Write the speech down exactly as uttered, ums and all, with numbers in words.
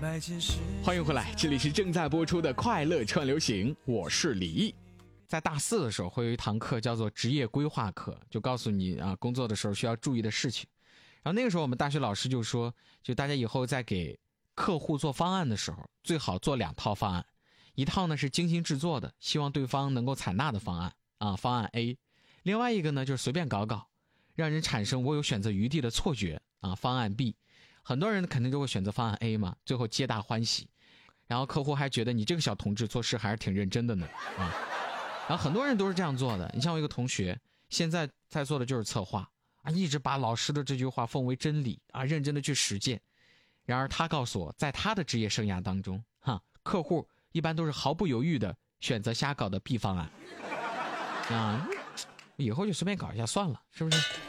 欢迎回来，这里是正在播出的快乐串流行，我是李毅。在大四的时候会有一堂课叫做职业规划课，就告诉你啊工作的时候需要注意的事情。然后那个时候我们大学老师就说，就大家以后在给客户做方案的时候，最好做两套方案，一套呢是精心制作的，希望对方能够采纳的方案啊，方案 A， 另外一个呢就是随便搞搞，让人产生我有选择余地的错觉啊，方案 B。 很多人肯定就会选择方案 A 嘛，最后皆大欢喜，然后客户还觉得你这个小同志做事还是挺认真的呢啊。然后很多人都是这样做的，你像我一个同学现在在做的就是策划啊，一直把老师的这句话奉为真理啊，认真的去实践。然而他告诉我，在他的职业生涯当中哈，客户一般都是毫不犹豫的选择瞎搞的 B 方案啊，以后就随便搞一下算了，是不是？